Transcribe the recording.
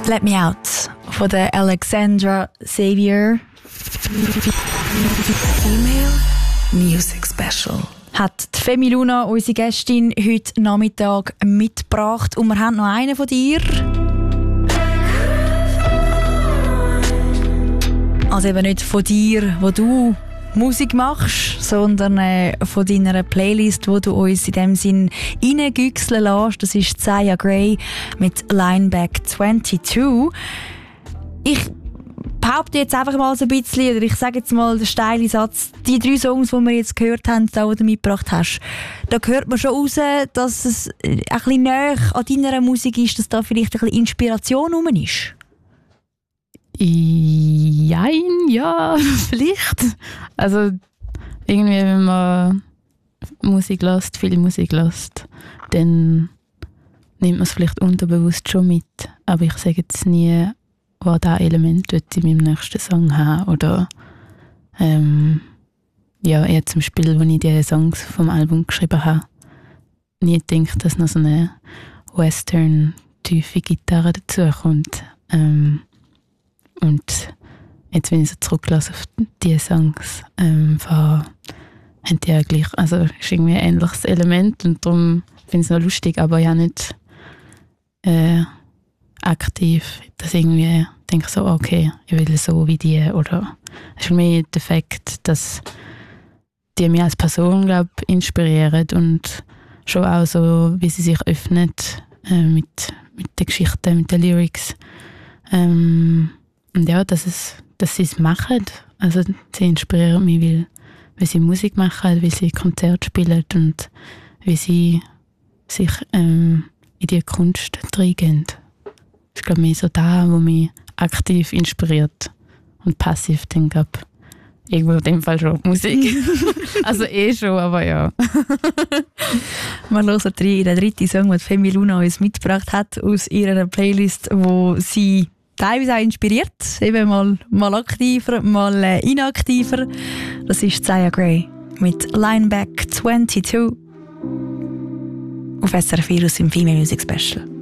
Let Me Out von der Alexandra Xavier. Female Music Special. Hat die Femi Luna, unsere Gästin, heute Nachmittag mitgebracht. Und wir haben noch einen von dir. Also eben nicht von dir, wo du Musik machst, sondern von deiner Playlist, wo du uns in dem Sinn reingüchseln lässt. Das ist Zaya Gray mit Lineback 22. Ich behaupte jetzt einfach mal so ein bisschen, oder ich sage jetzt mal den steilen Satz, die 3 Songs, die wir jetzt gehört haben, die du mitgebracht hast, da hört man schon raus, dass es ein bisschen näher an deiner Musik ist, dass da vielleicht ein bisschen Inspiration rum ist. Ja, vielleicht. Also irgendwie, wenn man Musik hört, viel Musik hört, dann nimmt man es vielleicht unterbewusst schon mit. Aber ich sage jetzt nie, was dieses Element in meinem nächsten Song haben. Oder eher zum Beispiel, als ich die Songs vom Album geschrieben habe, nie gedacht, dass noch so eine Western-tiefe Gitarre dazu kommt. Und jetzt, wenn ich so zurücklasse auf diese Songs, haben die ja gleich, also ist irgendwie ein ähnliches Element und darum finde ich es noch lustig, aber ja nicht aktiv, dass irgendwie denke so, okay, ich will so wie die, oder es ist für mich der Fakt, dass die mich als Person, glaube ich, inspirieren und schon auch so, wie sie sich öffnet mit den Geschichten, mit den Lyrics. Und ja, dass sie es machen. Also sie inspirieren mich, weil sie Musik machen, weil sie Konzerte spielen und wie sie sich in die Kunst reingehen. Das ist, glaube ich, mehr so das, was mich aktiv inspiriert. Und passiv, denke ich, irgendwo in dem Fall schon Musik. Also schon, aber ja. Wir hören rein, den 3. Song, den Femi Luna uns mitgebracht hat aus ihrer Playlist, wo sie teilweise auch inspiriert, eben mal aktiver, mal inaktiver. Das ist Zaya Gray mit Lineback 22 auf SRF 4 aus dem Female Music Special.